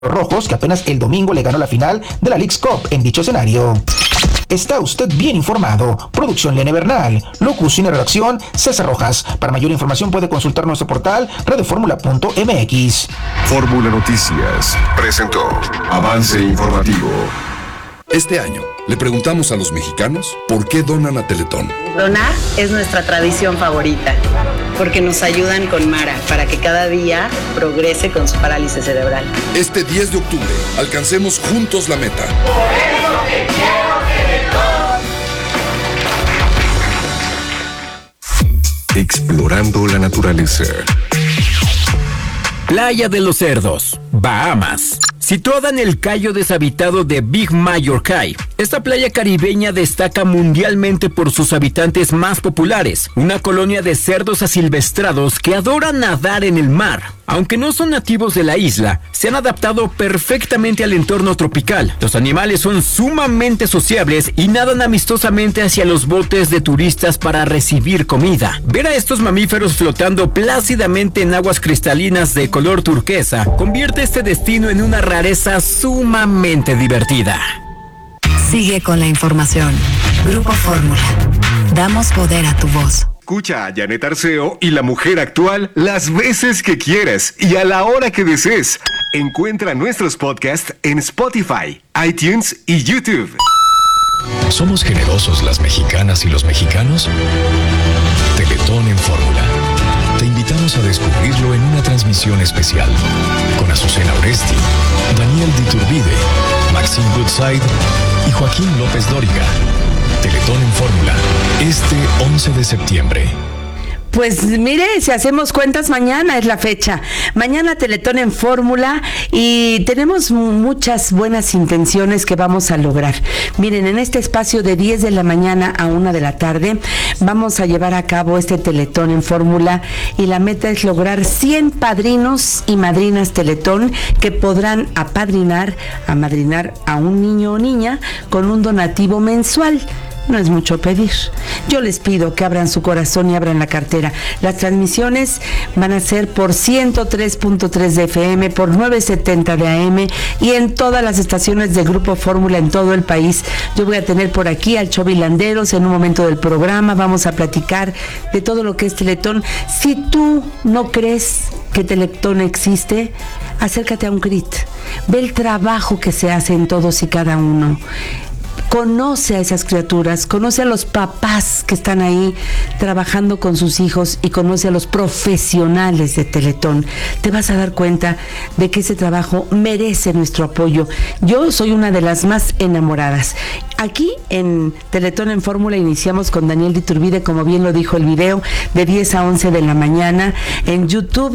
Rojos, que apenas el domingo le ganó la final de la Leagues Cup en dicho escenario. Está usted bien informado. Producción Lene Bernal. Locución y redacción César Rojas. Para mayor información puede consultar nuestro portal radioformula.mx. Fórmula Noticias presentó Avance Informativo. Este año le preguntamos a los mexicanos por qué donan a Teletón. Donar es nuestra tradición favorita, porque nos ayudan con Mara para que cada día progrese con su parálisis cerebral. Este 10 de octubre, alcancemos juntos la meta. Por eso te quiero, Teletón. Explorando la naturaleza. Playa de los Cerdos, Bahamas. Situada en el cayo deshabitado de Big Major Cay, esta playa caribeña destaca mundialmente por sus habitantes más populares, una colonia de cerdos asilvestrados que adoran nadar en el mar. Aunque no son nativos de la isla, se han adaptado perfectamente al entorno tropical. Los animales son sumamente sociables y nadan amistosamente hacia los botes de turistas para recibir comida. Ver a estos mamíferos flotando plácidamente en aguas cristalinas de color turquesa convierte este destino en una rareza sumamente divertida. Sigue con la información. Grupo Fórmula. Damos poder a tu voz. Escucha a Janet Arceo y la mujer actual las veces que quieras y a la hora que desees. Encuentra nuestros podcasts en Spotify, iTunes y YouTube. ¿Somos generosos las mexicanas y los mexicanos? Teletón en Fórmula. Te invitamos a descubrirlo en una transmisión especial con Azucena Oresti, Daniel Diturbide, Maxine Goodside y Joaquín López Dóriga. Teletón en Fórmula, este 11 de septiembre. Pues mire, si hacemos cuentas, mañana es la fecha. Mañana Teletón en Fórmula y tenemos muchas buenas intenciones que vamos a lograr. Miren, en este espacio de 10 de la mañana a 1 de la tarde vamos a llevar a cabo este Teletón en Fórmula y la meta es lograr 100 padrinos y madrinas Teletón que podrán amadrinar a un niño o niña con un donativo mensual. No es mucho pedir. Yo les pido que abran su corazón y abran la cartera. Las transmisiones van a ser por 103.3 de FM, por 970 de AM y en todas las estaciones de Grupo Fórmula en todo el país. Yo voy a tener por aquí al Chovi Landeros en un momento del programa. Vamos a platicar de todo lo que es Teletón. Si tú no crees que Teletón existe, acércate a un CRIT. Ve el trabajo que se hace en todos y cada uno. Conoce a esas criaturas, conoce a los papás que están ahí trabajando con sus hijos y conoce a los profesionales de Teletón. Te vas a dar cuenta de que ese trabajo merece nuestro apoyo. Yo soy una de las más enamoradas. Aquí en Teletón en Fórmula iniciamos con Daniel Diturbide, como bien lo dijo el video, de 10 a 11 de la mañana, en YouTube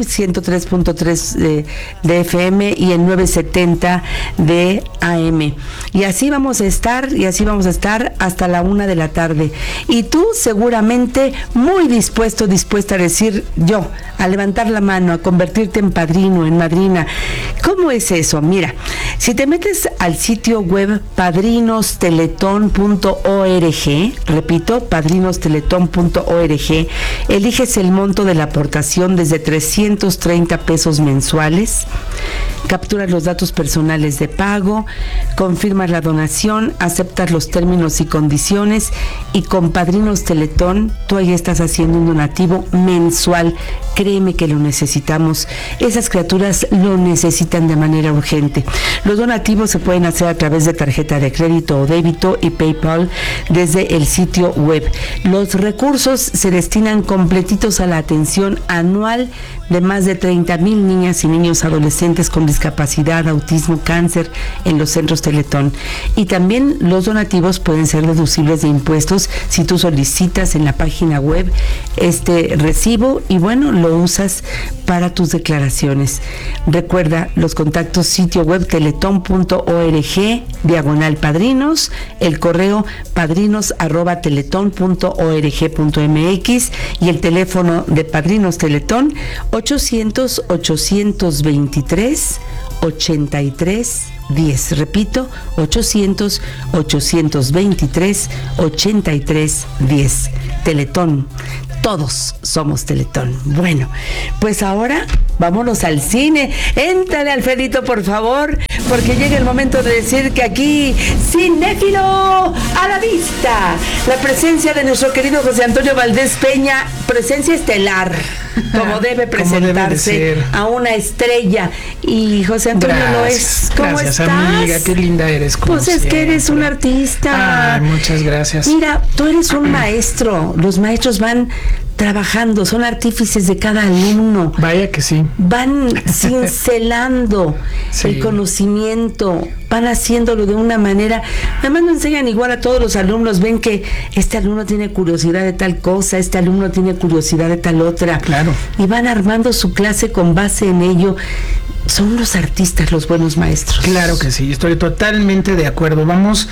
103.3 de FM y en 970 de AM. Y así vamos a estar hasta la 1 de la tarde. Y tú seguramente muy dispuesta a decir yo, a levantar la mano, a convertirte en padrino, en madrina. ¿Cómo es eso? Mira, si te metes al sitio web padrinosteletón.org, repito, padrinosteletón.org, eliges el monto de la aportación desde 330 pesos mensuales, capturas los datos personales de pago, confirmas la donación, aceptas los términos y condiciones y con Padrinos Teletón tú ahí estás haciendo un donativo mensual. Créeme que lo necesitamos. Esas criaturas lo necesitan de manera urgente. Los donativos se pueden hacer a través de tarjeta de crédito o débito y PayPal desde el sitio web. Los recursos se destinan completitos a la atención anual de más de 30,000 niñas y niños adolescentes con discapacidad, autismo, cáncer en los centros Teletón. Y también los donativos pueden ser deducibles de impuestos si tú solicitas en la página web este recibo y bueno, lo usas para tus declaraciones. Recuerda los contactos: sitio web teletón.org/padrinos, el correo padrinos@teletón.org.mx y el teléfono de Padrinos Teletón 800-823-8310. Repito, 800-823-8310. Teletón. Todos somos Teletón. Bueno, pues ahora vámonos al cine. Éntrale, Alfredito, por favor, porque llega el momento de decir que aquí, cinéfilo a la vista. La presencia de nuestro querido José Antonio Valdés Peña, presencia estelar, como debe presentarse a una estrella. Y José Antonio lo es. ¿Cómo gracias, estás? Amiga, qué linda eres. Pues es que eres un artista. Ay, muchas gracias. Mira, tú eres un maestro. Los maestros van trabajando, son artífices de cada alumno. Vaya que sí. Van cincelando el conocimiento, van haciéndolo de una manera. Además no enseñan igual a todos los alumnos, ven que este alumno tiene curiosidad de tal cosa, este alumno tiene curiosidad de tal otra. Claro. Y van armando su clase con base en ello. Son los artistas los buenos maestros. Claro que sí, estoy totalmente de acuerdo. Vamos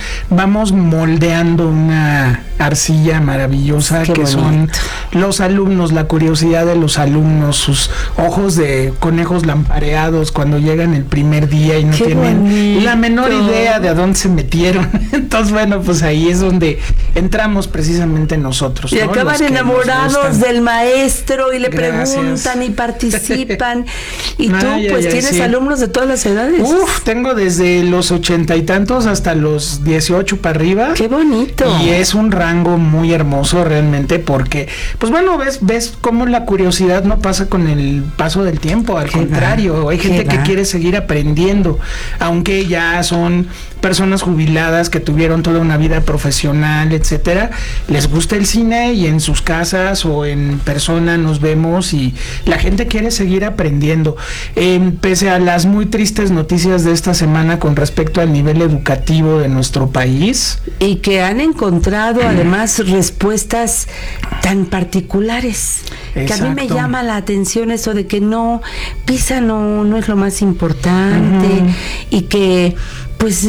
moldeando una arcilla maravillosa. Qué que bonito. Son los alumnos, la curiosidad de los alumnos, sus ojos de conejos lampareados cuando llegan el primer día y no Qué tienen bonito. La menor idea de a dónde se metieron. Entonces, bueno, pues ahí es donde entramos precisamente nosotros. Y ¿no? acaban enamorados del maestro y le preguntan y participan. Y tú, pues, tienes alumnos de todas las edades. Tengo desde los 80 y tantos hasta los 18 para arriba. Qué bonito. Y es un rango muy hermoso realmente porque, pues bueno, ves cómo la curiosidad no pasa con el paso del tiempo, al contrario, hay gente que quiere seguir aprendiendo, aunque ya son personas jubiladas que tuvieron toda una vida profesional, etcétera, les gusta el cine y en sus casas o en persona nos vemos y la gente quiere seguir aprendiendo. Pese a las muy tristes noticias de esta semana con respecto al nivel educativo de nuestro país. Y que han encontrado además respuestas tan particulares. Exacto. Que a mí me llama la atención eso de que PISA no es lo más importante y que pues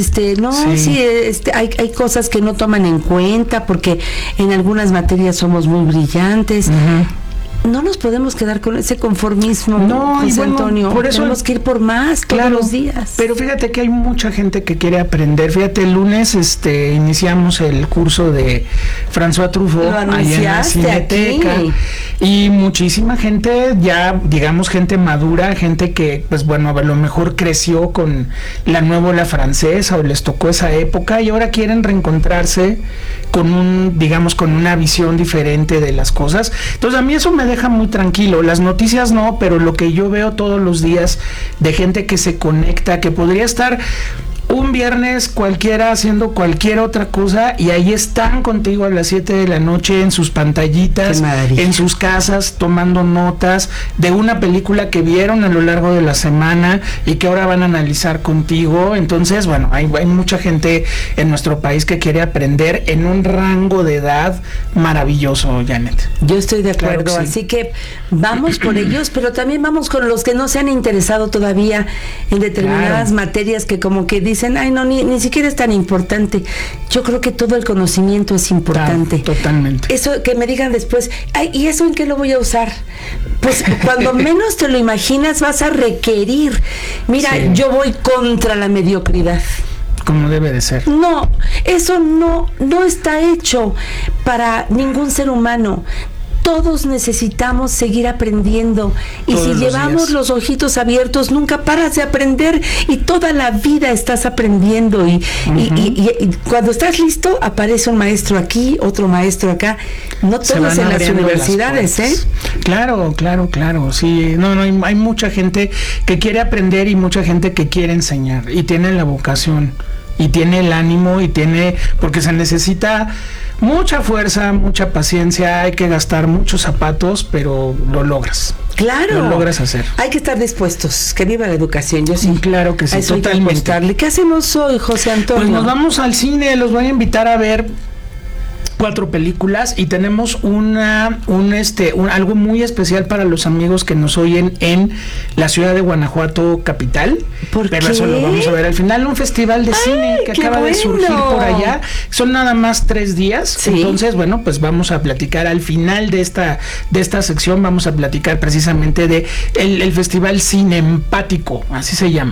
hay cosas que no toman en cuenta porque en algunas materias somos muy brillantes. No nos podemos quedar con ese conformismo, José Antonio. Por eso tenemos que ir por más todos los días. Pero fíjate que hay mucha gente que quiere aprender. Fíjate, el lunes iniciamos el curso de François Truffaut allá en la Cineteca. Aquí. Y muchísima gente, ya digamos gente madura, gente que, pues bueno, a lo mejor creció con la nueva ola francesa o les tocó esa época y ahora quieren reencontrarse con con una visión diferente de las cosas. Entonces a mí eso me deja muy tranquilo. Las noticias no, pero lo que yo veo todos los días de gente que se conecta, que podría estar un viernes cualquiera haciendo cualquier otra cosa y ahí están contigo a las 7 de la noche en sus pantallitas, en sus casas, tomando notas de una película que vieron a lo largo de la semana y que ahora van a analizar contigo. Entonces, bueno, hay mucha gente en nuestro país que quiere aprender en un rango de edad maravilloso, Janet. Yo estoy de acuerdo, claro que sí. Así que vamos por ellos, pero también vamos con los que no se han interesado todavía en determinadas materias que como que dicen, ay no, ni siquiera es tan importante. Yo creo que todo el conocimiento es importante. Totalmente. Eso que me digan después, ay, ¿y eso en qué lo voy a usar? Pues cuando menos te lo imaginas vas a requerir. Mira, yo voy contra la mediocridad. Como debe de ser. No, eso no está hecho para ningún ser humano. Todos necesitamos seguir aprendiendo y todos si llevamos los ojitos abiertos nunca paras de aprender y toda la vida estás aprendiendo y cuando estás listo aparece un maestro aquí, otro maestro acá, no todos en las universidades, Claro, sí, hay mucha gente que quiere aprender y mucha gente que quiere enseñar y tiene la vocación y tiene el ánimo y porque se necesita mucha fuerza, mucha paciencia, hay que gastar muchos zapatos, pero lo logras. Claro. Lo logras hacer. Hay que estar dispuestos. Que viva la educación. Yo sí. Claro que sí, totalmente. ¿Qué hacemos hoy, José Antonio? Pues nos vamos al cine, los voy a invitar a ver 4 películas y tenemos algo muy especial para los amigos que nos oyen en la ciudad de Guanajuato capital. Pero eso lo vamos a ver al final, un festival de cine que acaba de surgir por allá. Son nada más 3 días. ¿Sí? Entonces, bueno, pues vamos a platicar al final de esta sección, vamos a platicar precisamente de el festival Cine Empático, así se llama.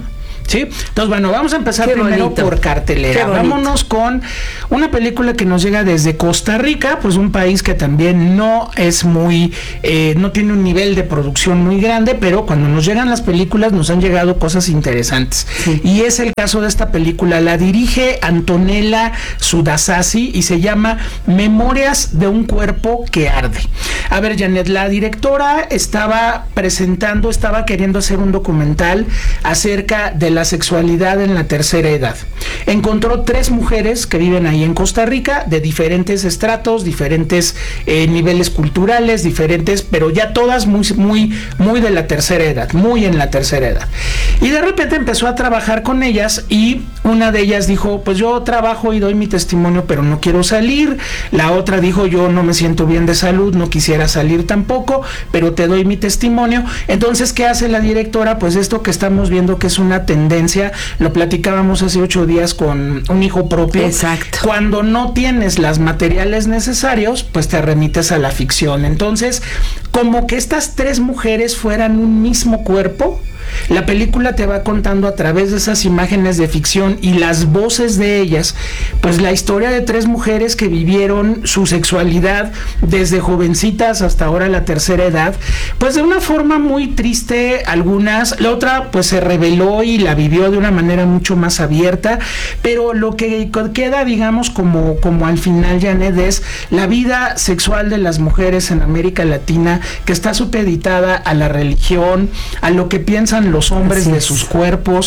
¿sí? Entonces, bueno, vamos a empezar primero por cartelera. Vámonos con una película que nos llega desde Costa Rica, pues un país que también no es muy, no tiene un nivel de producción muy grande, pero cuando nos llegan las películas nos han llegado cosas interesantes. Sí. Y es el caso de esta película. La dirige Antonella Sudasasi y se llama Memorias de un cuerpo que arde. A ver, Janet, la directora estaba queriendo hacer un documental acerca de la sexualidad en la tercera edad. Encontró 3 mujeres que viven ahí en Costa Rica, de diferentes estratos, diferentes niveles culturales, diferentes, pero ya todas muy de la tercera edad, muy en la tercera edad. Y de repente empezó a trabajar con ellas y una de ellas dijo, pues yo trabajo y doy mi testimonio, pero no quiero salir. La otra dijo, yo no me siento bien de salud, no quisiera salir tampoco, pero te doy mi testimonio. Entonces, ¿qué hace la directora? Pues esto que estamos viendo que es una tendencia, lo platicábamos hace 8 días con un hijo propio. Exacto. Cuando no tienes los materiales necesarios, pues te remites a la ficción. Entonces, como que estas 3 mujeres fueran un mismo cuerpo. La película te va contando a través de esas imágenes de ficción y las voces de ellas, pues la historia de 3 mujeres que vivieron su sexualidad desde jovencitas hasta ahora la tercera edad, pues de una forma muy triste algunas, la otra pues se rebeló y la vivió de una manera mucho más abierta, pero lo que queda, digamos, como al final, Janet, es la vida sexual de las mujeres en América Latina, que está supeditada a la religión, a lo que piensan los hombres de sus cuerpos,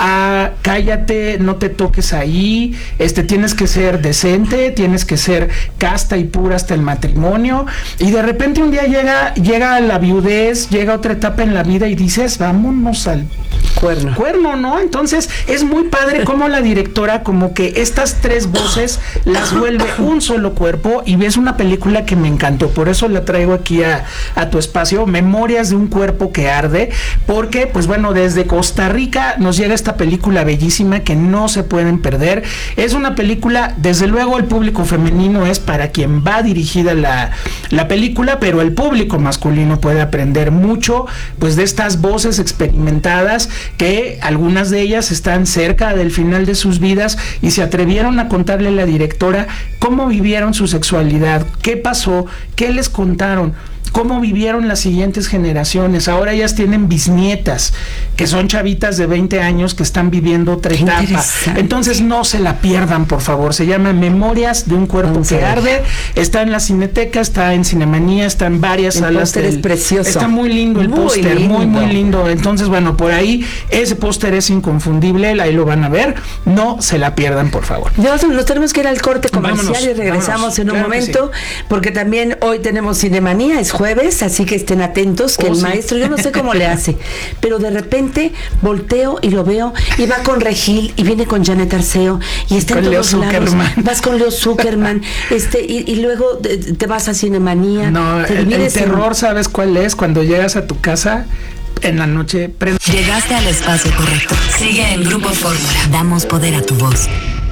cállate, no te toques ahí, tienes que ser decente, tienes que ser casta y pura hasta el matrimonio, y de repente un día llega la viudez, llega otra etapa en la vida y dices, vámonos al cuerno, ¿no? Entonces es muy padre cómo la directora como que estas 3 voces las vuelve un solo cuerpo, y ves una película que me encantó, por eso la traigo aquí a tu espacio, Memorias de un cuerpo que arde, porque pues bueno, desde Costa Rica nos llega esta película bellísima que no se pueden perder. Es una película, desde luego el público femenino es para quien va dirigida la película, pero el público masculino puede aprender mucho pues de estas voces experimentadas, que algunas de ellas están cerca del final de sus vidas y se atrevieron a contarle a la directora cómo vivieron su sexualidad, qué pasó, qué les contaron, cómo vivieron las siguientes generaciones. Ahora ellas tienen bisnietas, que son chavitas de 20 años que están viviendo otra etapa. Entonces no se la pierdan, por favor. Se llama Memorias de un cuerpo que arde. Está en la Cineteca, está en Cinemanía, está en varias salas. El póster es precioso. Está muy lindo el póster, muy lindo. Entonces, bueno, por ahí ese póster es inconfundible, ahí lo van a ver. No se la pierdan, por favor. Nos tenemos que ir al corte comercial. Vámonos, y regresamos en un momento, porque también hoy tenemos Cinemanía, es jueves, así que estén atentos, que el maestro, yo no sé cómo le hace, pero de repente volteo y lo veo, y va con Regil, y viene con Janet Arceo, y está en todos lados, vas con Leo Zuckerman, y luego te vas a Cinemanía. No, el terror, ¿sabes cuál es? Cuando llegas a tu casa en la noche. Llegaste al espacio correcto. Sigue en Grupo Fórmula. Damos poder a tu voz.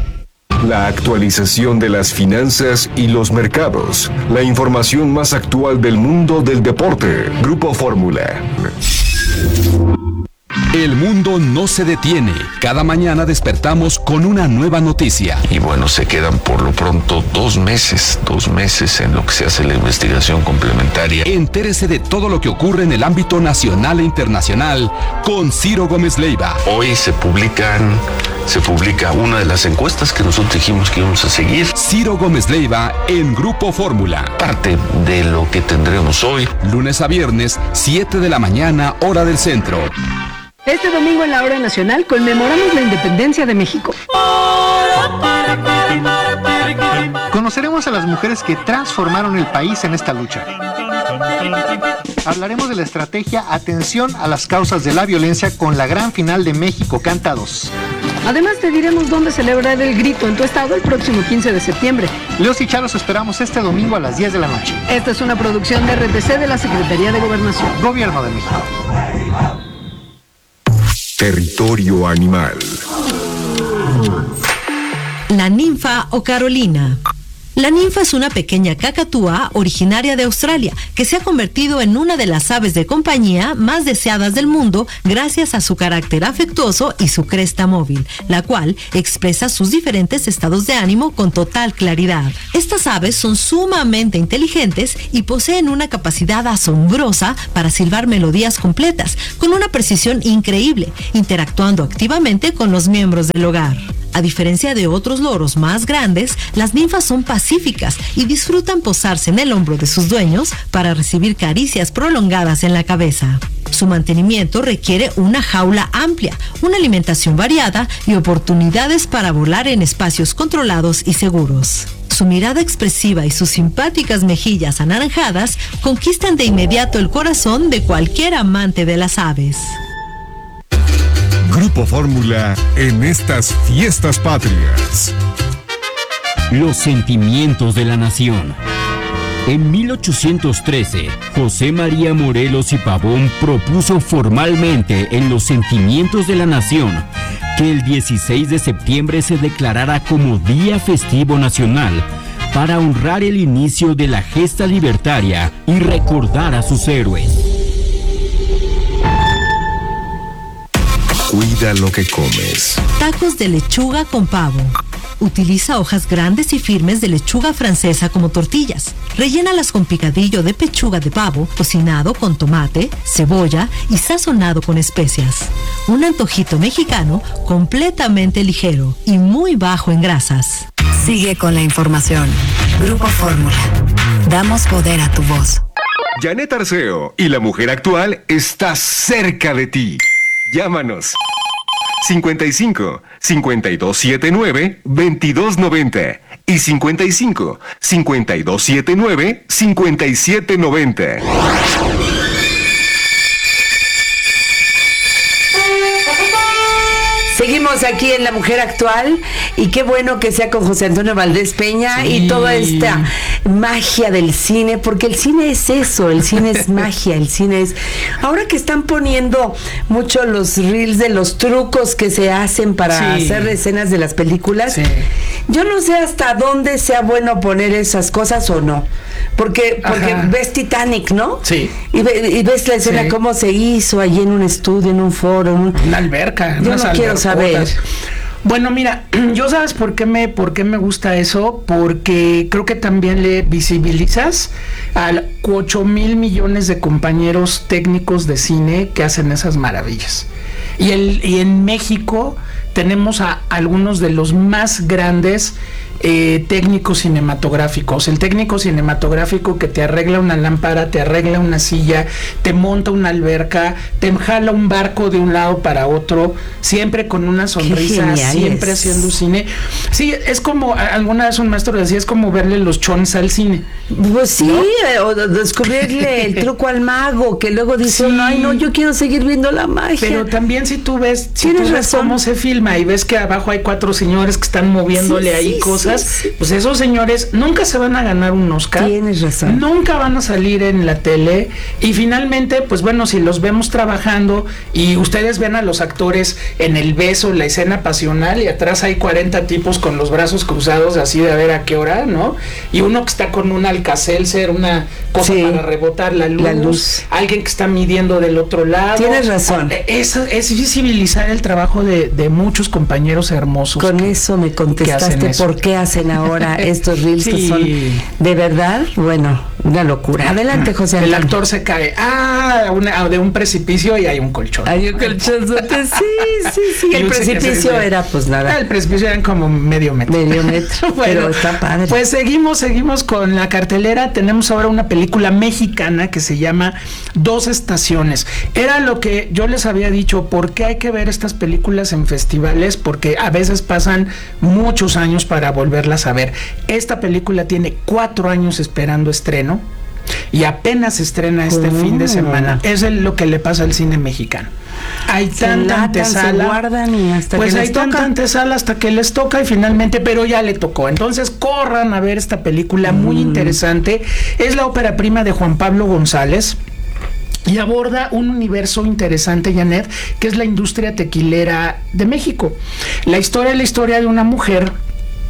La actualización de las finanzas y los mercados. La información más actual del mundo del deporte. Grupo Fórmula. El mundo no se detiene. Cada mañana despertamos con una nueva noticia. Y bueno, se quedan por lo pronto 2 meses en lo que se hace la investigación complementaria. Entérese de todo lo que ocurre en el ámbito nacional e internacional con Ciro Gómez Leiva. Hoy se publica una de las encuestas que nosotros dijimos que íbamos a seguir. Ciro Gómez Leiva en Grupo Fórmula. Parte de lo que tendremos hoy. Lunes a viernes, 7 de la mañana, hora del centro. Este domingo en la hora nacional conmemoramos la independencia de México. Conoceremos a las mujeres que transformaron el país en esta lucha. Hablaremos de la estrategia Atención a las causas de la violencia con la gran final de México Canta 2. Además te diremos dónde celebrar el grito en tu estado el próximo 15 de septiembre. Leos y Charos esperamos este domingo a las 10 de la noche. Esta es una producción de RTC de la Secretaría de Gobernación. Gobierno de México. Territorio animal. La ninfa o Carolina. La ninfa es una pequeña cacatúa originaria de Australia que se ha convertido en una de las aves de compañía más deseadas del mundo gracias a su carácter afectuoso y su cresta móvil, la cual expresa sus diferentes estados de ánimo con total claridad. Estas aves son sumamente inteligentes y poseen una capacidad asombrosa para silbar melodías completas con una precisión increíble, interactuando activamente con los miembros del hogar. A diferencia de otros loros más grandes, las ninfas son pacíficas y disfrutan posarse en el hombro de sus dueños para recibir caricias prolongadas en la cabeza. Su mantenimiento requiere una jaula amplia, una alimentación variada y oportunidades para volar en espacios controlados y seguros. Su mirada expresiva y sus simpáticas mejillas anaranjadas conquistan de inmediato el corazón de cualquier amante de las aves. Grupo Fórmula en estas fiestas patrias. Los sentimientos de la nación. En 1813, José María Morelos y Pavón propuso formalmente en los sentimientos de la nación que el 16 de septiembre se declarara como Día Festivo Nacional para honrar el inicio de la gesta libertaria y recordar a sus héroes. Cuida lo que comes. Tacos de lechuga con pavo. Utiliza hojas grandes y firmes de lechuga francesa como tortillas. Rellénalas con picadillo de pechuga de pavo, cocinado con tomate, cebolla y sazonado con especias. Un antojito mexicano completamente ligero y muy bajo en grasas. Sigue con la información. Grupo Fórmula. Damos poder a tu voz. Janet Arceo y la mujer actual está cerca de ti. Llámanos. 55 5279 2290 y 55 5279 5790. Seguimos aquí en La Mujer Actual y qué bueno que sea con José Antonio Valdés Peña y toda esta magia del cine, porque el cine es eso, el cine es magia, el cine es... Ahora que están poniendo mucho los reels de los trucos que se hacen para hacer escenas de las películas, yo no sé hasta dónde sea bueno poner esas cosas o no, porque ves Titanic, ¿no? Sí. Y ves la escena cómo se hizo allí en un estudio, en un foro, en una alberca. Yo no quiero saber. Bueno, mira, yo sabes por qué me gusta eso, porque creo que también le visibilizas a 8,000 millones de compañeros técnicos de cine que hacen esas maravillas. Y en México tenemos a algunos de los más grandes técnicos cinematográficos. El técnico cinematográfico que te arregla una lámpara, te arregla una silla, te monta una alberca, te jala un barco de un lado para otro, siempre con una sonrisa, siempre haciendo cine. Sí, es como, alguna vez un maestro decía, es como verle los chones al cine. Pues sí, ¿no? O descubrirle el truco al mago, que luego dice, ay no, yo quiero seguir viendo la magia. Pero también si tú ves cómo se filma y ves que abajo hay 4 señores que están moviéndole ahí cosas, pues esos señores nunca se van a ganar un Oscar. Tienes razón. Nunca van a salir en la tele y finalmente, pues bueno, si los vemos trabajando y ustedes ven a los actores en el beso, la escena pasional y atrás hay 40 tipos con los brazos cruzados así de a ver a qué hora, ¿no? Y uno que está con un Alka-Seltzer, una cosa para rebotar la luz, alguien que está midiendo del otro lado. Tienes razón. Es visibilizar el trabajo de muchos compañeros hermosos. Con eso me contestaste por qué hacen ahora estos reels que son de verdad, bueno, una locura. Adelante, José Antonio. El actor se cae de un precipicio y hay un colchón. Hay un colchón. Sí. El precipicio era pues nada. El precipicio eran como medio metro. Bueno, pero está padre. Pues seguimos con la cartelera. Tenemos ahora una película mexicana que se llama Dos Estaciones. Era lo que yo les había dicho, ¿por qué hay que ver estas películas en festivales? Porque a veces pasan muchos años para volverlas a ver. Esta película tiene 4 años esperando estreno y apenas se estrena este fin de semana. Es lo que le pasa al cine mexicano. Hay tanta antesala, se guardan y hasta pues que hay les tanta toca. Antesala hasta que les toca y finalmente, pero ya le tocó. Entonces corran a ver esta película muy interesante. Es la ópera prima de Juan Pablo González y aborda un universo interesante, Janet, que es la industria tequilera de México. La historia es la historia de una mujer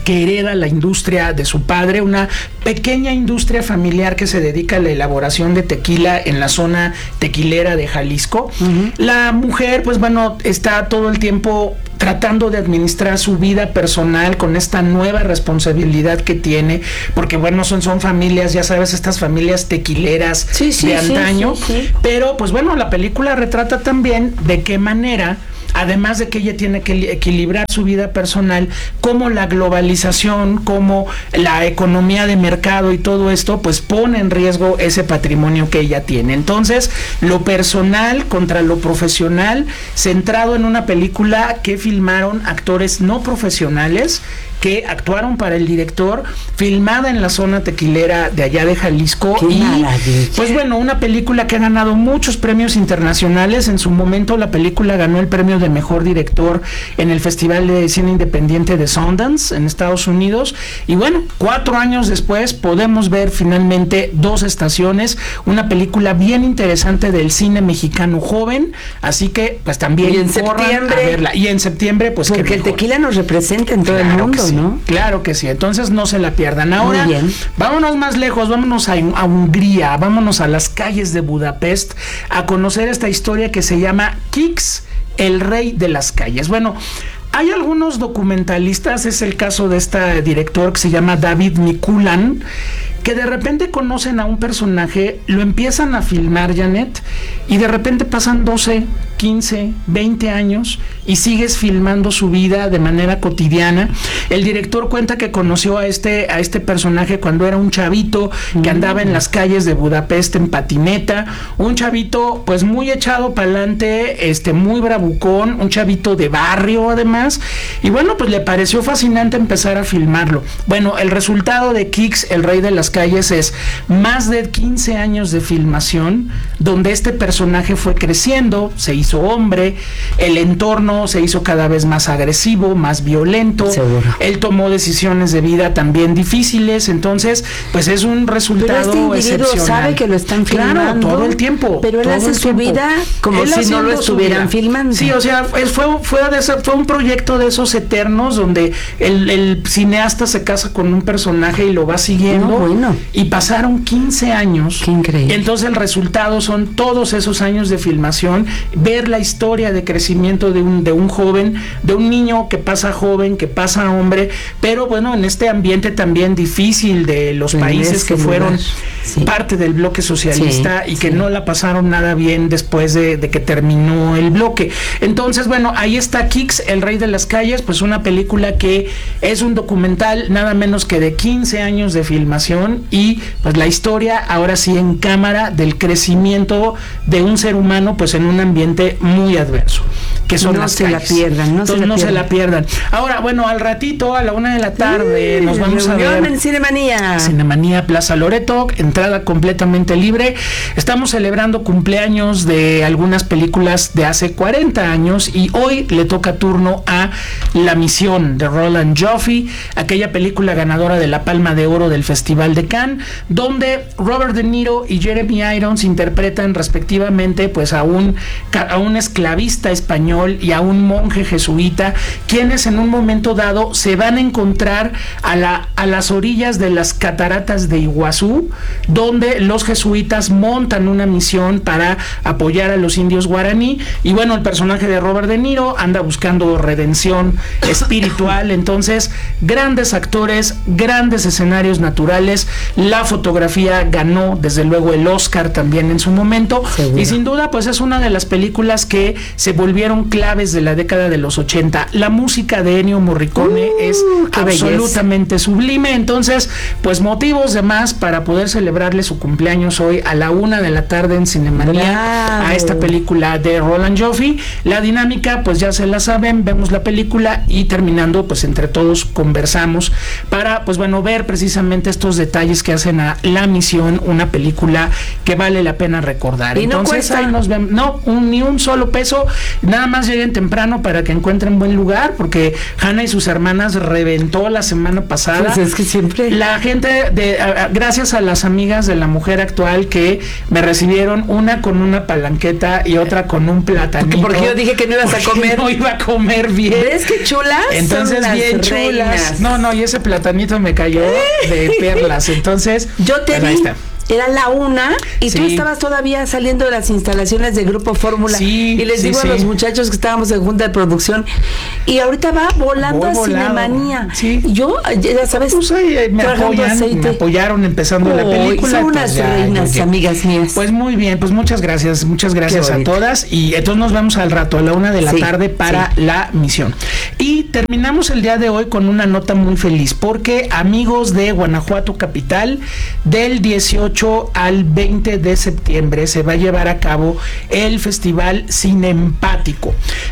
que hereda la industria de su padre, una pequeña industria familiar que se dedica a la elaboración de tequila en la zona tequilera de Jalisco. La mujer, pues bueno, está todo el tiempo tratando de administrar su vida personal con esta nueva responsabilidad que tiene, porque bueno, son familias, ya sabes, estas familias tequileras de antaño, pero pues bueno, la película retrata también de qué manera, además de que ella tiene que equilibrar su vida personal, cómo la globalización, cómo la economía de mercado y todo esto, pues pone en riesgo ese patrimonio que ella tiene. Entonces, lo personal contra lo profesional, centrado en una película que filmaron actores no profesionales, que actuaron para el director, filmada en la zona tequilera de allá de Jalisco. ¡Qué maravilla! Pues bueno, una película que ha ganado muchos premios internacionales. En su momento la película ganó el premio de mejor director en el Festival de Cine Independiente de Sundance en Estados Unidos. Y bueno, 4 años después podemos ver finalmente Dos Estaciones, una película bien interesante del cine mexicano joven. Así que pues también y en corran septiembre, a verla. Y en septiembre pues porque el tequila nos representa en todo el mundo. Sí, ¿no? Claro que sí, entonces no se la pierdan. Ahora, vámonos más lejos, vámonos a Hungría, vámonos a las calles de Budapest a conocer esta historia que se llama Kix, el rey de las calles. Bueno, hay algunos documentalistas, es el caso de este director que se llama David Mikulan, que de repente conocen a un personaje, lo empiezan a filmar, Janet, y de repente pasan 12, 15, 20 años y sigues filmando su vida de manera cotidiana. El director cuenta que conoció a este personaje cuando era un chavito que andaba en las calles de Budapest en patineta, un chavito pues muy echado para adelante, muy bravucón, un chavito de barrio además, y bueno, pues le pareció fascinante empezar a filmarlo. Bueno, el resultado de Kix, el rey de las calles, es más de 15 años de filmación donde este personaje fue creciendo, se hizo hombre, el entorno se hizo cada vez más agresivo, más violento. Seguro. Él tomó decisiones de vida también difíciles, entonces pues es un resultado pero este individuo sabe que lo están filmando. Claro, todo el tiempo. Pero él hace su vida como si no lo estuvieran filmando. Sí, o sea, fue un proyecto de esos eternos donde el cineasta se casa con un personaje y lo va siguiendo. Y pasaron 15 años. Qué increíble. Entonces el resultado son todos esos años de filmación, ver la historia de crecimiento de un joven, de un niño que pasa joven, que pasa hombre, pero bueno, en este ambiente también difícil de los países que fueron parte del bloque socialista y que no la pasaron nada bien después de que terminó el bloque. Entonces, bueno, ahí está Kix, el rey de las calles, pues una película que es un documental nada menos que de 15 años de filmación y pues la historia ahora sí en cámara del crecimiento de un ser humano pues en un ambiente muy adverso, que son las calles. No se la pierdan. Ahora, bueno, al ratito, a la 1 de la tarde, nos vamos a ver en Cinemanía Plaza Loreto, entrada completamente libre. Estamos celebrando cumpleaños de algunas películas de hace 40 años y hoy le toca turno a La Misión de Roland Joffe, aquella película ganadora de la Palma de Oro del Festival de Cannes, donde Robert De Niro y Jeremy Irons interpretan respectivamente pues a un esclavista español y a un monje jesuita, quienes en un momento dado se van a encontrar a las orillas de las cataratas de Iguazú, donde los jesuitas montan una misión para apoyar a los indios guaraní, y bueno, el personaje de Robert De Niro anda buscando redención espiritual. Entonces, grandes actores, grandes escenarios naturales, la fotografía ganó desde luego el Oscar también en su momento. Seguro. Y sin duda pues es una de las películas que se volvieron claves de la década de los 80. La música de Ennio Morricone es absolutamente sublime. Entonces pues motivos de más para poder celebrarle su cumpleaños hoy a la 1 de la tarde en Cinemanía a esta película de Roland Joffe. La dinámica pues ya se la saben, vemos la película y terminando pues entre todos conversamos para pues bueno ver precisamente estos detalles que hacen a La Misión, una película que vale la pena recordar. Y entonces no ahí nos vemos, ni un solo peso, nada más lleguen temprano para que encuentren buen lugar, porque Hanna y sus hermanas reventó la semana pasada. Pues es que siempre la gente gracias a las amigas amigas de La Mujer Actual que me recibieron, una con una palanqueta y otra con un platanito. Porque yo dije que no ibas a comer. No iba a comer bien. ¿Ves qué chulas? Entonces, bien chulas. No, y ese platanito me cayó de perlas. Entonces, yo te vi. Era la 1 y tú estabas todavía saliendo de las instalaciones de Grupo Fórmula. Y les digo a los muchachos que estábamos en junta de producción, y ahorita va volando a Cinemanía. Yo, ya sabes, pues me apoyaron empezando la película. Son unas reinas, amigas mías. Pues muy bien, pues muchas gracias a todas. Y entonces nos vemos al rato, a la 1 de la tarde para la misión. Y terminamos el día de hoy con una nota muy feliz, porque amigos de Guanajuato Capital, del 18 al 20 de septiembre se va a llevar a cabo el Festival Cinempático.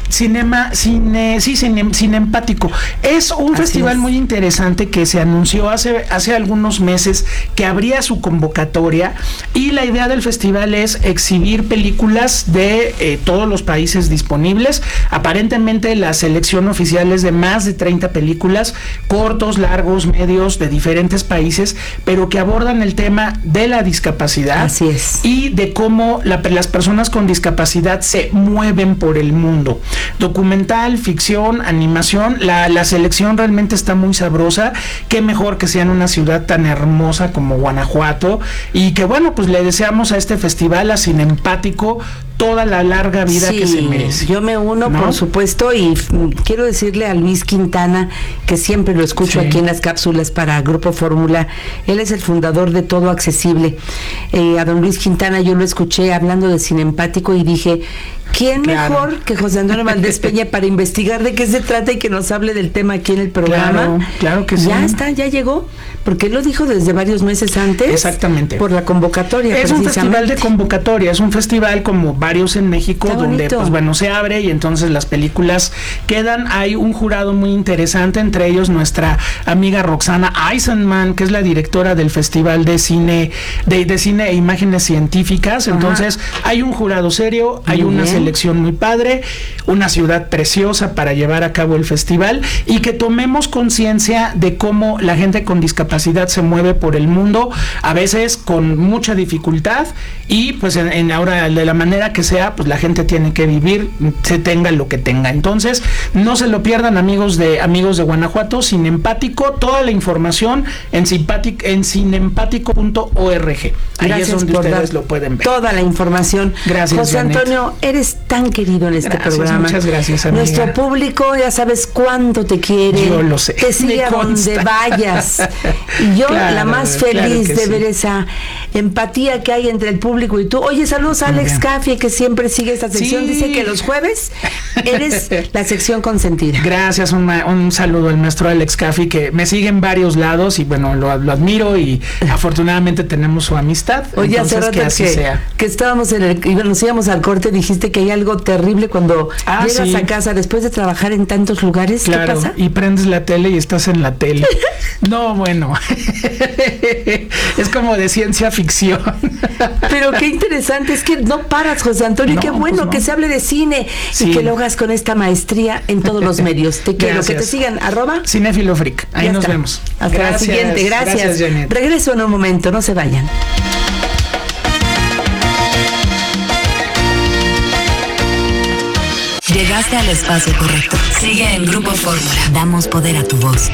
Cinempático. Es un festival muy interesante que se anunció hace algunos meses que abría su convocatoria, y la idea del festival es exhibir películas de todos los países disponibles. Aparentemente la selección oficial es de más de 30 películas, cortos, largos, medios, de diferentes países, pero que abordan el tema de la discapacidad. Así es. Y de cómo las personas con discapacidad se mueven por el mundo. Documental, ficción, animación, la selección realmente está muy sabrosa. Qué mejor que sea en una ciudad tan hermosa como Guanajuato, y que bueno, pues le deseamos a este festival, a Cinempático, toda la larga vida que se merece. Yo me uno, por supuesto, y quiero decirle a Luis Quintana, que siempre lo escucho aquí en las cápsulas para Grupo Fórmula. Él es el fundador de Todo Accesible. A don Luis Quintana yo lo escuché hablando de Cinempático y dije, ¿quién mejor que José Antonio Valdés Peña para investigar de qué se trata y que nos hable del tema aquí en el programa? Claro que sí. Ya llegó, porque él lo dijo desde varios meses antes. Exactamente. Por la convocatoria. Es un festival de convocatoria, es un festival como varios en México, donde pues bueno, se abre y entonces las películas quedan. Hay un jurado muy interesante, entre ellos nuestra amiga Roxana Eisenman, que es la directora del Festival de Cine e Imágenes Científicas. Entonces hay un jurado serio, hay una selección muy padre, una ciudad preciosa para llevar a cabo el festival, y que tomemos conciencia de cómo la gente con discapacidad se mueve por el mundo, a veces con mucha dificultad, y pues ahora de la manera que sea, pues la gente tiene que vivir, se tenga lo que tenga. Entonces no se lo pierdan, amigos de Guanajuato. Cinempático, toda la información en cinempático.org. Ahí es donde ustedes lo pueden ver. Toda la información. Gracias, José Antonio, eres tan querido en este programa. Muchas gracias, amiga. Nuestro público, ya sabes cuánto te quiere. Yo lo sé. Te sigue a donde vayas. Y yo la más feliz de ver esa empatía que hay entre el público y tú. Oye, saludos a Alex Caffey, que siempre sigue esta sección. Dice que los jueves eres la sección consentida. Gracias, un saludo al maestro Alex Caffey, que me sigue en varios lados, y bueno, lo admiro, y afortunadamente tenemos su amistad. Oye, hace rato que estábamos nos íbamos al corte, dijiste que hay algo terrible cuando llegas a casa después de trabajar en tantos lugares. Claro, ¿qué pasa? Y prendes la tele y estás en la tele. No, bueno, es como de ciencia ficción. Pero qué interesante, es que no paras, José Antonio, y qué bueno que se hable de cine y que lo hagas con esta maestría en todos los medios. Te quiero, que te sigan, @Cinéfilo Freak. Ahí nos vemos. Hasta la siguiente, gracias. Regreso en un momento, no se vayan. Llegaste al espacio correcto. Sigue en Grupo Fórmula. Damos poder a tu voz.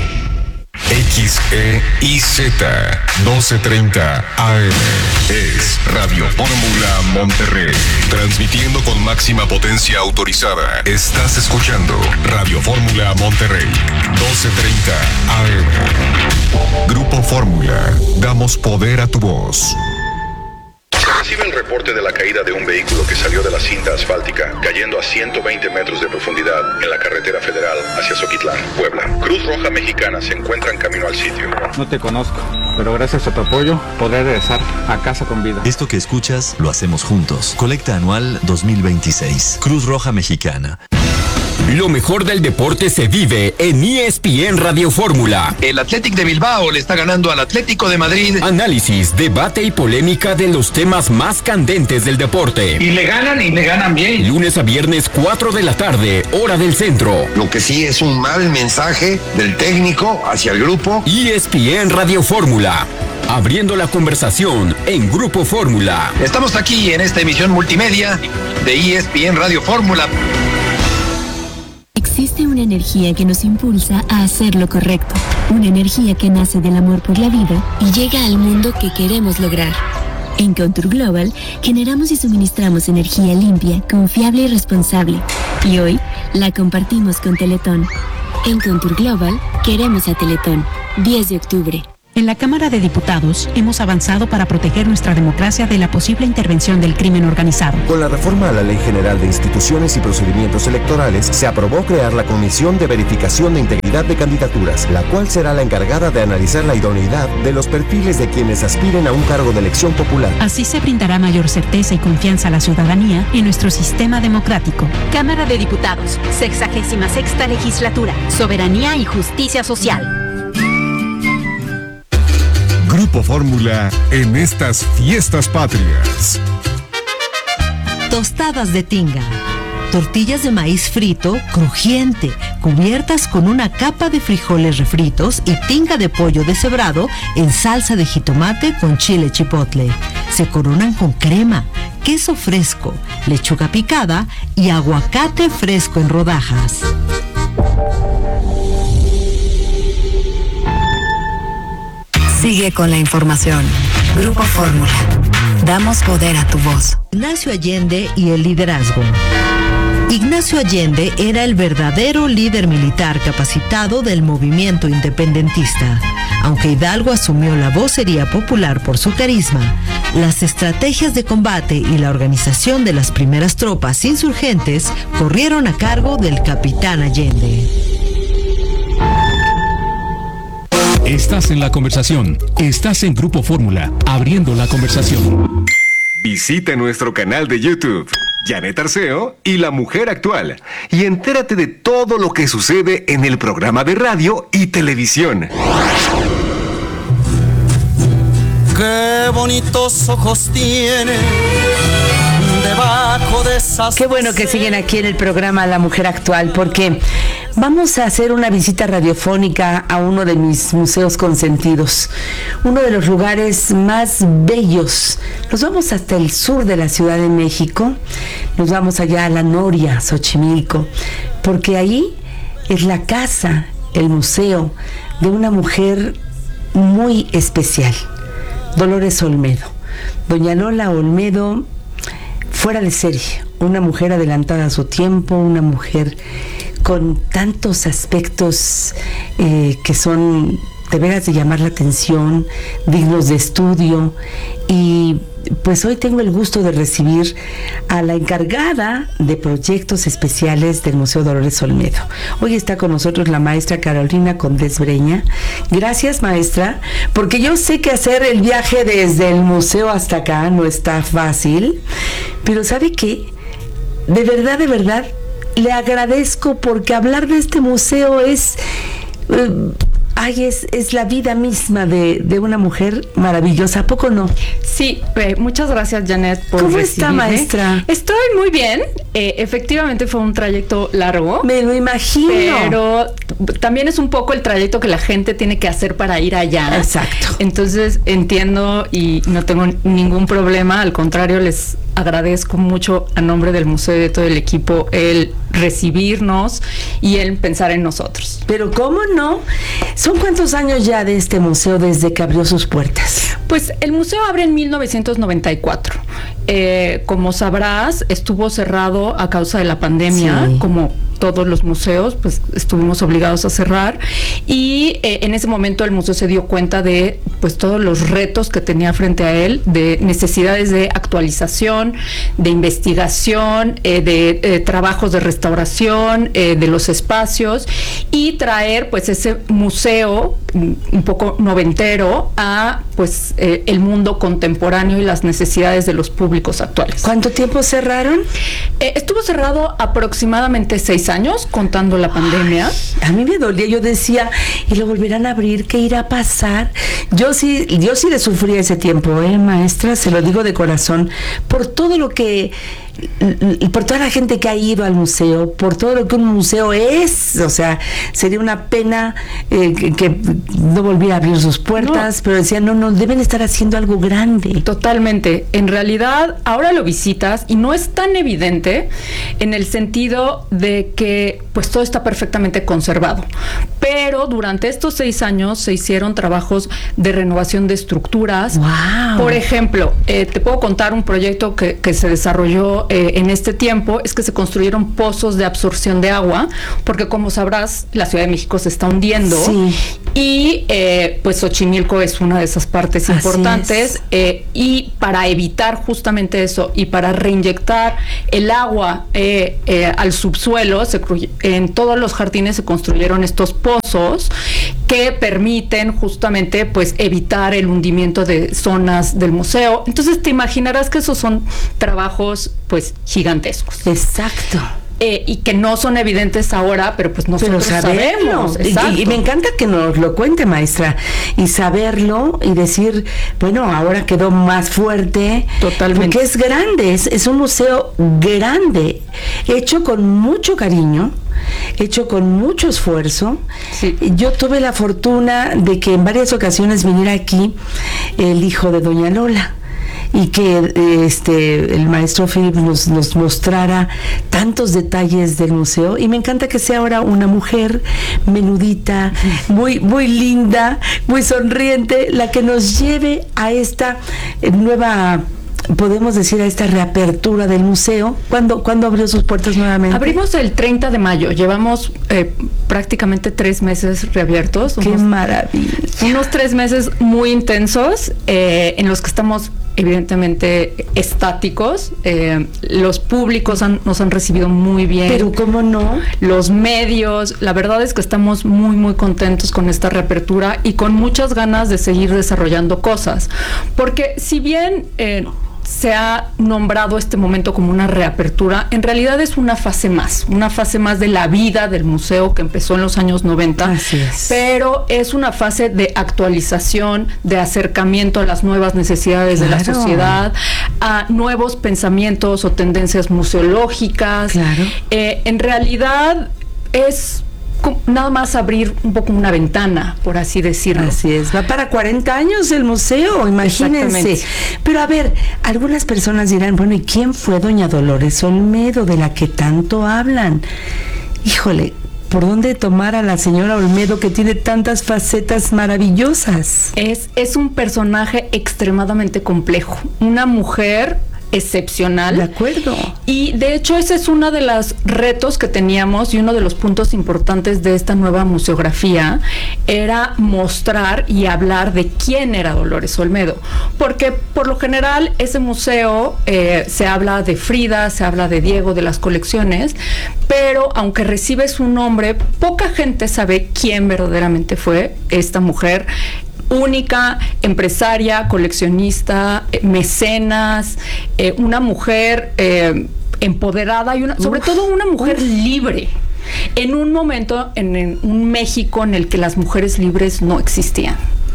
XEIZ 1230 AM es Radio Fórmula Monterrey, transmitiendo con máxima potencia autorizada. Estás escuchando Radio Fórmula Monterrey 1230 AM. Grupo Fórmula, damos poder a tu voz. Recibe el reporte de la caída de un vehículo que salió de la cinta asfáltica, cayendo a 120 metros de profundidad en la carretera federal hacia Zoquitlán, Puebla. Cruz Roja Mexicana se encuentra en camino al sitio. No te conozco, pero gracias a tu apoyo podré regresar a casa con vida. Esto que escuchas lo hacemos juntos. Colecta anual 2026. Cruz Roja Mexicana. Lo mejor del deporte se vive en ESPN Radio Fórmula. El Athletic de Bilbao le está ganando al Atlético de Madrid. Análisis, debate y polémica de los temas más candentes del deporte. Y le ganan bien. Lunes a viernes, 4 de la tarde, hora del centro. Lo que sí es un mal mensaje del técnico hacia el grupo. ESPN Radio Fórmula. Abriendo la conversación en Grupo Fórmula. Estamos aquí en esta emisión multimedia de ESPN Radio Fórmula. Existe una energía que nos impulsa a hacer lo correcto. Una energía que nace del amor por la vida y llega al mundo que queremos lograr. En Contour Global generamos y suministramos energía limpia, confiable y responsable. Y hoy la compartimos con Teletón. En Contour Global queremos a Teletón. 10 de octubre. En la Cámara de Diputados hemos avanzado para proteger nuestra democracia de la posible intervención del crimen organizado. Con la reforma a la Ley General de Instituciones y Procedimientos Electorales, se aprobó crear la Comisión de Verificación de Integridad de Candidaturas, la cual será la encargada de analizar la idoneidad de los perfiles de quienes aspiren a un cargo de elección popular. Así se brindará mayor certeza y confianza a la ciudadanía en nuestro sistema democrático. Cámara de Diputados, 66ª Legislatura, Soberanía y Justicia Social. Grupo Fórmula en estas fiestas patrias. Tostadas de tinga. Tortillas de maíz frito, crujiente, cubiertas con una capa de frijoles refritos y tinga de pollo deshebrado en salsa de jitomate con chile chipotle. Se coronan con crema, queso fresco, lechuga picada y aguacate fresco en rodajas. Sigue con la información. Grupo Fórmula. Damos poder a tu voz. Ignacio Allende y el liderazgo. Ignacio Allende era el verdadero líder militar capacitado del movimiento independentista. Aunque Hidalgo asumió la vocería popular por su carisma, las estrategias de combate y la organización de las primeras tropas insurgentes corrieron a cargo del capitán Allende. Estás en la conversación. Estás en Grupo Fórmula, abriendo la conversación. Visita nuestro canal de YouTube, Janet Arceo y La Mujer Actual, y entérate de todo lo que sucede en el programa de radio y televisión. Qué bonitos ojos tiene debajo de esas... Qué bueno que siguen aquí en el programa La Mujer Actual, porque vamos a hacer una visita radiofónica a uno de mis museos consentidos, uno de los lugares más bellos. Nos vamos hasta el sur de la Ciudad de México, nos vamos allá a La Noria, Xochimilco, porque ahí es la casa, el museo de una mujer muy especial, Dolores Olmedo. Doña Lola Olmedo, fuera de serie, una mujer adelantada a su tiempo, una mujer con tantos aspectos que son de veras de llamar la atención, dignos de estudio. Y pues hoy tengo el gusto de recibir a la encargada de proyectos especiales del Museo Dolores Olmedo. Hoy está con nosotros la maestra Carolina Condés Breña. Gracias, maestra, porque yo sé que hacer el viaje desde el museo hasta acá no está fácil, pero ¿sabe qué? De verdad, le agradezco, porque hablar de este museo es la vida misma de una mujer maravillosa, ¿a poco no? Sí, muchas gracias, Janet, por ¿Cómo recibirme. está, maestra? Estoy muy bien. Efectivamente fue un trayecto largo. Me lo imagino. Pero también es un poco el trayecto que la gente tiene que hacer para ir allá. Exacto. Entonces entiendo y no tengo ningún problema. Al contrario, les agradezco mucho a nombre del museo y de todo el equipo el recibirnos y el pensar en nosotros. Pero ¿cómo no? ¿Son cuántos años ya de este museo desde que abrió sus puertas? Pues el museo abre en 1994. Como sabrás, estuvo cerrado a causa de la pandemia, sí. Como todos los museos, pues estuvimos obligados a cerrar, y en ese momento el museo se dio cuenta de pues todos los retos que tenía frente a él, de necesidades de actualización, de investigación, de trabajos de restauración, de los espacios, y traer pues ese museo un poco noventero a pues el mundo contemporáneo y las necesidades de los públicos actuales. ¿Cuánto tiempo cerraron? Estuvo cerrado aproximadamente 6 años, contando la pandemia. A mí me dolía, yo decía, ¿y lo volverán a abrir? ¿Qué irá a pasar? Yo sí le sufrí ese tiempo, maestra, se lo digo de corazón, por todo lo que, por toda la gente que ha ido al museo, por todo lo que un museo es. O sea, sería una pena que no volviera a abrir sus puertas, pero decían, no, deben estar haciendo algo grande. Totalmente. En realidad, ahora lo visitas y no es tan evidente en el sentido de que pues todo está perfectamente conservado. Pero durante estos 6 años se hicieron trabajos de renovación de estructuras. Wow. Por ejemplo, te puedo contar un proyecto que se desarrolló en este tiempo, es que se construyeron pozos de absorción de agua, porque como sabrás, la Ciudad de México se está hundiendo. Sí. Y pues Xochimilco es una de esas partes importantes, y para evitar justamente eso y para reinyectar el agua al subsuelo, en todos los jardines se construyeron estos pozos que permiten justamente pues evitar el hundimiento de zonas del museo. Entonces te imaginarás que esos son trabajos pues gigantescos. Exacto. Y que no son evidentes ahora, pero pues nosotros sabemos. Y me encanta que nos lo cuente, maestra, y saberlo y decir, bueno, ahora quedó más fuerte. Totalmente. Porque es grande, es un museo grande, hecho con mucho cariño, hecho con mucho esfuerzo. Sí. Yo tuve la fortuna de que en varias ocasiones viniera aquí el hijo de doña Lola, y que el maestro Philip nos mostrara tantos detalles del museo, y me encanta que sea ahora una mujer menudita, muy linda, muy sonriente, la que nos lleve a esta nueva, podemos decir, a esta reapertura del museo. ¿Cuándo abrió sus puertas nuevamente? Abrimos el 30 de mayo, llevamos prácticamente 3 meses reabiertos. ¡Qué maravilla! Unos 3 meses muy intensos, en los que estamos evidentemente estáticos. Los públicos nos han recibido muy bien. Pero ¿cómo no? Los medios, la verdad es que estamos muy contentos con esta reapertura y con muchas ganas de seguir desarrollando cosas, porque si bien se ha nombrado este momento como una reapertura, en realidad es una fase más de la vida del museo que empezó en los años 90. Así es. Pero es una fase de actualización, de acercamiento a las nuevas necesidades de la sociedad, a nuevos pensamientos o tendencias museológicas. Claro. En realidad es nada más abrir un poco una ventana, por así decirlo. Así es, va para 40 años el museo, imagínense. Pero a ver, algunas personas dirán, bueno, ¿y quién fue doña Dolores Olmedo, de la que tanto hablan? Híjole, ¿por dónde tomar a la señora Olmedo, que tiene tantas facetas maravillosas? Es un personaje extremadamente complejo, una mujer excepcional. De acuerdo. Y de hecho ese es uno de los retos que teníamos, y uno de los puntos importantes de esta nueva museografía era mostrar y hablar de quién era Dolores Olmedo, porque por lo general ese museo se habla de Frida, se habla de Diego, de las colecciones, pero aunque recibe su nombre, poca gente sabe quién verdaderamente fue esta mujer única, empresaria, coleccionista, mecenas, una mujer empoderada y sobre todo una mujer libre, en un momento, en un México en el que las mujeres libres no existían.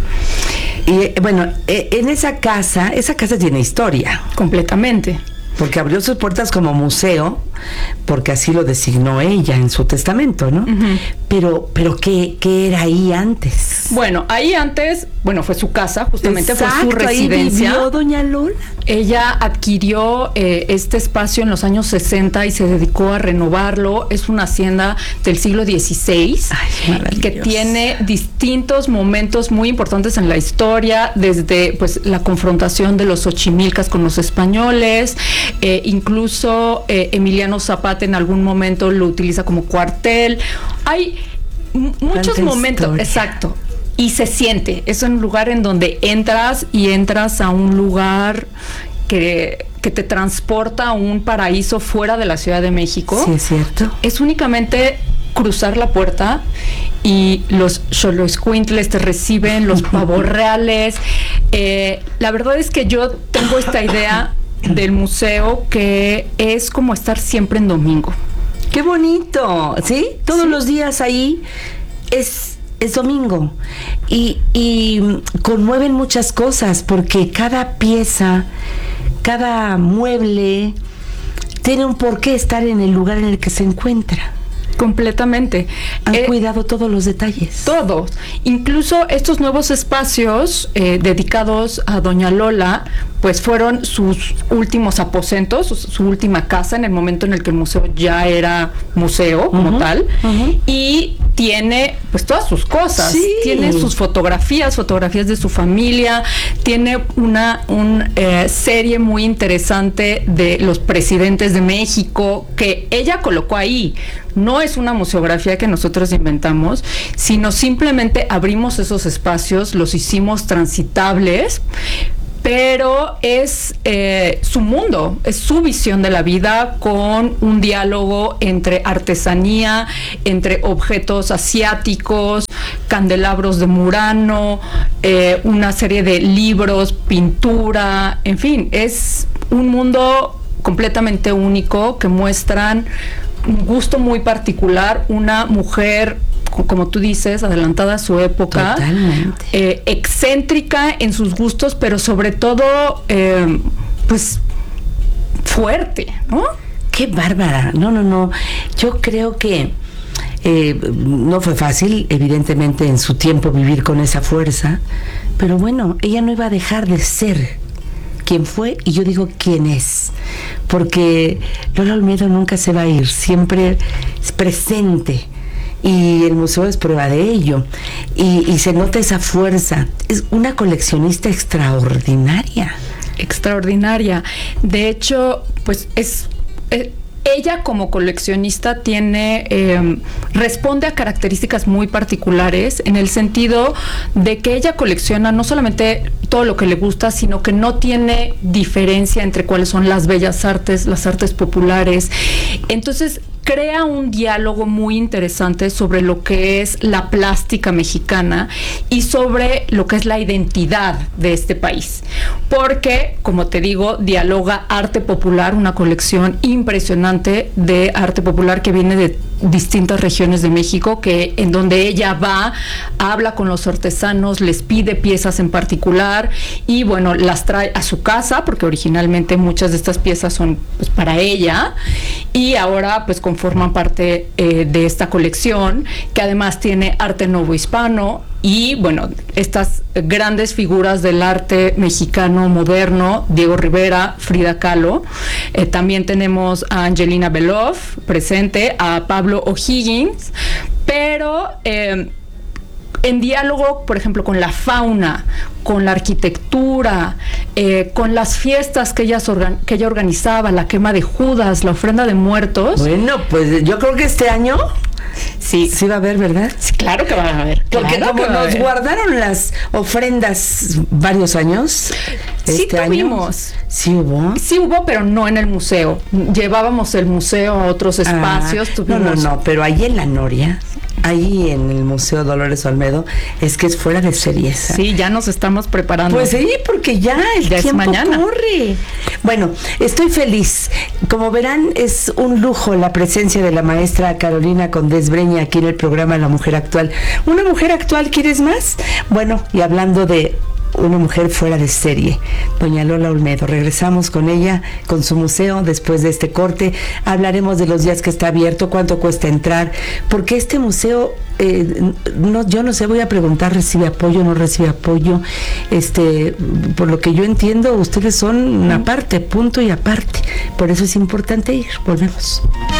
Y bueno, en esa casa tiene historia. Completamente. Porque abrió sus puertas como museo, porque así lo designó ella en su testamento, ¿no? Uh-huh. Pero ¿qué era ahí antes? Bueno, ahí antes, fue su casa, justamente. Exacto, fue su residencia. Ahí vivió doña Lola. Ella adquirió este espacio en los años 60 y se dedicó a renovarlo. Es una hacienda del siglo XVI. Ay, que tiene distintos momentos muy importantes en la historia, desde pues la confrontación de los xochimilcas con los españoles, incluso Emiliano Zapata en algún momento lo utiliza como cuartel. Hay muchos momentos, historia. Exacto. Y se siente, es un lugar en donde entras a un lugar que te transporta a un paraíso fuera de la Ciudad de México. Sí, es cierto. Es únicamente cruzar la puerta y los xoloescuintles te reciben, los pavos reales. La verdad es que yo tengo esta idea del museo que es como estar siempre en domingo. ¡Qué bonito! ¿Sí? Todos los días ahí es es domingo y conmueven muchas cosas porque cada pieza, cada mueble tiene un porqué estar en el lugar en el que se encuentra. Completamente. Han cuidado todos los detalles. Todos. Incluso estos nuevos espacios dedicados a Doña Lola, pues fueron sus últimos aposentos, su última casa en el momento en el que el museo ya era museo como tal. Y tiene pues todas sus cosas. Sí. Tiene sus fotografías de su familia, tiene una serie muy interesante de los presidentes de México que ella colocó ahí. No es una museografía que nosotros inventamos, sino simplemente abrimos esos espacios, los hicimos transitables, pero es su mundo, es su visión de la vida, con un diálogo entre artesanía, entre objetos asiáticos, candelabros de Murano, una serie de libros, pintura, en fin, es un mundo completamente único que muestran un gusto muy particular, una mujer, como tú dices, adelantada a su época, excéntrica en sus gustos, pero sobre todo, pues, fuerte, ¿no? ¡Qué bárbara! No. Yo creo que no fue fácil, evidentemente, en su tiempo vivir con esa fuerza, pero bueno, ella no iba a dejar de ser quién fue, y yo digo quién es, porque Lola Olmedo nunca se va a ir, siempre es presente, y el museo es prueba de ello, y se nota esa fuerza. Es una coleccionista extraordinaria. De hecho, pues ella como coleccionista responde a características muy particulares, en el sentido de que ella colecciona no solamente todo lo que le gusta, sino que no tiene diferencia entre cuáles son las bellas artes, las artes populares. Entonces crea un diálogo muy interesante sobre lo que es la plástica mexicana y sobre lo que es la identidad de este país. Porque, como te digo, dialoga arte popular, una colección impresionante de arte popular que viene de distintas regiones de México, en donde ella va, habla con los artesanos, les pide piezas en particular y bueno, las trae a su casa, porque originalmente muchas de estas piezas son pues para ella, y ahora pues conforman parte de esta colección, que además tiene arte novohispano y bueno, estas grandes figuras del arte mexicano moderno, Diego Rivera, Frida Kahlo. También tenemos a Angelina Beloff presente, a Pablo O'Higgins, pero en diálogo, por ejemplo, con la fauna, con la arquitectura, con las fiestas que ella organizaba, la quema de Judas, la ofrenda de muertos. Bueno, pues yo creo que este año sí va a haber, ¿verdad? Sí, claro que va a haber. Porque claro como nos guardaron las ofrendas varios años, sí tuvimos. ¿Sí hubo? Sí hubo, pero no en el museo. Llevábamos el museo a otros espacios. No, pero ahí en la Noria, ahí en el Museo Dolores Olmedo, es que es fuera de serie. Sí, ya nos estamos preparando. Pues sí, porque ya el tiempo mañana corre. Bueno, estoy feliz. Como verán, es un lujo la presencia de la maestra Carolina Condés Breña aquí en el programa La Mujer Actual. ¿Una mujer actual quieres más? Bueno, y hablando de una mujer fuera de serie, doña Lola Olmedo. Regresamos con ella, con su museo, después de este corte. Hablaremos de los días que está abierto, cuánto cuesta entrar, porque este museo, yo no sé, voy a preguntar, ¿recibe apoyo, no recibe apoyo? Por lo que yo entiendo, ustedes son una parte, punto y aparte. Por eso es importante ir. Volvemos.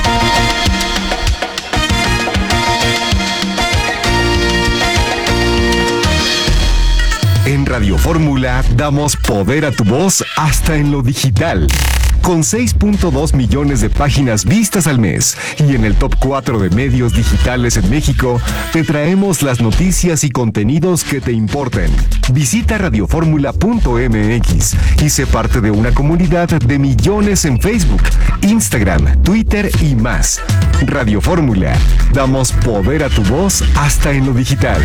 En Radio Fórmula damos poder a tu voz hasta en lo digital. Con 6.2 millones de páginas vistas al mes y en el top 4 de medios digitales en México, te traemos las noticias y contenidos que te importen. Visita radioformula.mx y sé parte de una comunidad de millones en Facebook, Instagram, Twitter y más. Radio Fórmula, damos poder a tu voz hasta en lo digital.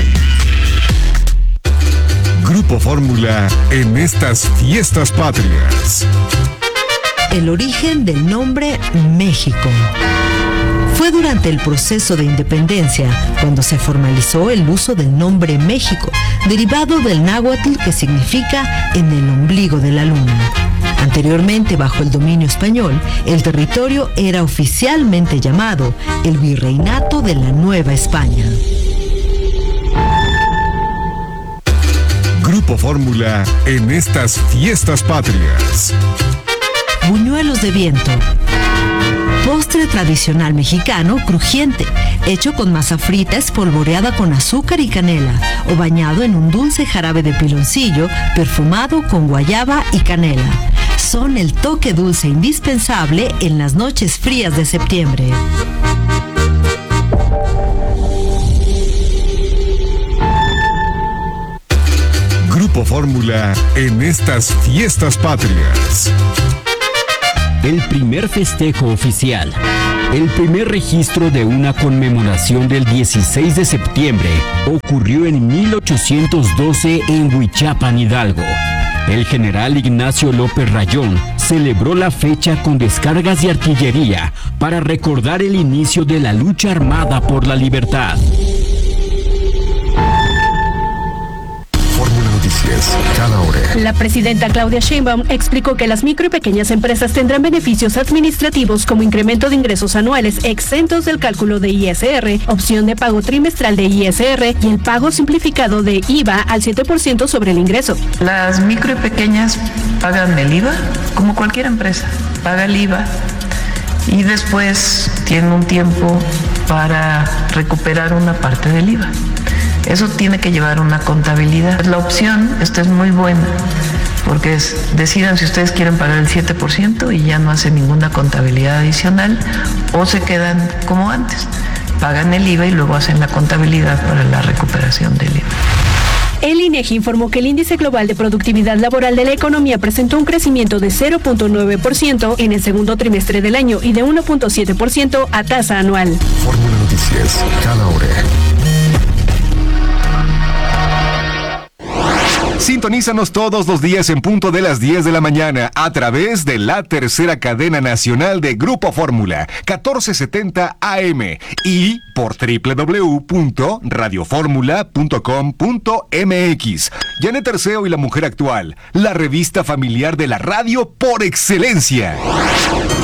Grupo Fórmula en estas fiestas patrias. El origen del nombre México. Fue durante el proceso de independencia cuando se formalizó el uso del nombre México, derivado del náhuatl que significa en el ombligo de la luna. Anteriormente, bajo el dominio español, el territorio era oficialmente llamado el Virreinato de la Nueva España. Grupo Fórmula en estas fiestas patrias. Buñuelos de viento. Postre tradicional mexicano crujiente, hecho con masa frita espolvoreada con azúcar y canela o bañado en un dulce jarabe de piloncillo perfumado con guayaba y canela. Son el toque dulce indispensable en las noches frías de septiembre. Grupo Fórmula en estas fiestas patrias. El primer festejo oficial. El primer registro de una conmemoración del 16 de septiembre ocurrió en 1812 en Huichapan, Hidalgo. El general Ignacio López Rayón celebró la fecha con descargas de artillería para recordar el inicio de la lucha armada por la libertad. Cada hora. La presidenta Claudia Sheinbaum explicó que las micro y pequeñas empresas tendrán beneficios administrativos como incremento de ingresos anuales exentos del cálculo de ISR, opción de pago trimestral de ISR y el pago simplificado de IVA al 7% sobre el ingreso. Las micro y pequeñas pagan el IVA como cualquier empresa, paga el IVA y después tienen un tiempo para recuperar una parte del IVA. Eso tiene que llevar una contabilidad. La opción, esta es muy buena, porque decidan si ustedes quieren pagar el 7% y ya no hacen ninguna contabilidad adicional, o se quedan como antes, pagan el IVA y luego hacen la contabilidad para la recuperación del IVA. El INEGI informó que el índice global de productividad laboral de la economía presentó un crecimiento de 0.9% en el segundo trimestre del año y de 1.7% a tasa anual. Fórmula Noticias, cada hora. Sintonízanos todos los días en punto de las 10 de la mañana a través de la tercera cadena nacional de Grupo Fórmula, 1470 AM y por www.radioformula.com.mx. Janet Terceo y la Mujer Actual, la revista familiar de la radio por excelencia.